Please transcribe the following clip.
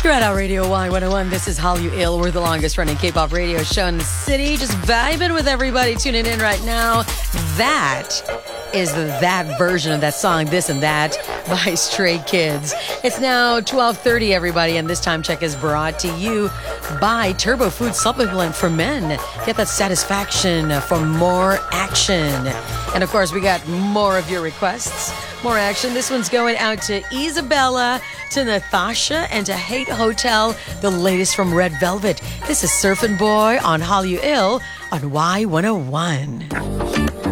Spread Out Radio Y101. This is Hallyu Ill. We're the longest running K-pop radio show in the city. Just vibing with everybody tuning in right now. That is that version of that song, This and That, by Stray Kids. It's now 12:30, everybody, and this time check is brought to you by Turbo Food Supplement for Men. Get that satisfaction for more action. And of course, we got more of your requests. More action. This one's going out to Isabella, to Natasha, and to Hate Hotel, the latest from Red Velvet. This is Surfin' Boy on Hallyu Ill on Y101.